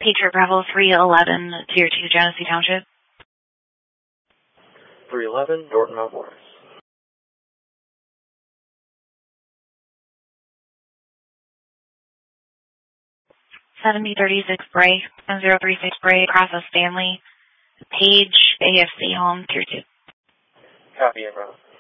Patriot Bravo 311, Tier 2, Genesee Township. 311, Norton Mount Morris. 7036 Bray, 1036 Bray, Process Stanley, Page, AFC Home, Tier 2. Copy, Bravo.